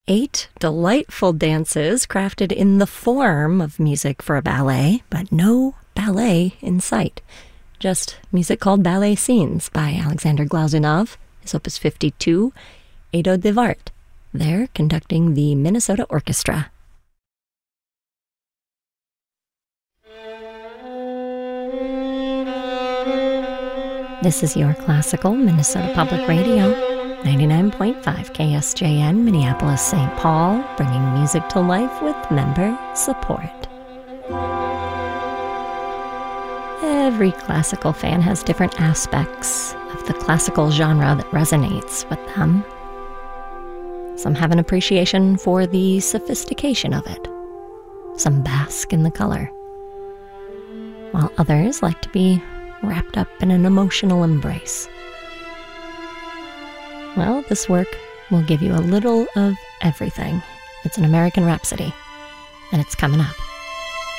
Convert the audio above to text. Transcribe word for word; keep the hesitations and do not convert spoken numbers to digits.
Eight delightful dances crafted in the form of music for a ballet, but no ballet in sight. Just music called Ballet Scenes by Alexander Glazunov, his opus fifty-two, Edo de Wart. They're conducting the Minnesota Orchestra. This is your classical Minnesota Public Radio, ninety-nine point five K S J N, Minneapolis, Saint Paul, bringing music to life with member support. Every classical fan has different aspects of the classical genre that resonates with them. Some have an appreciation for the sophistication of it. Some bask in the color. While others like to be wrapped up in an emotional embrace. Well, this work will give you a little of everything. It's an American Rhapsody, and it's coming up.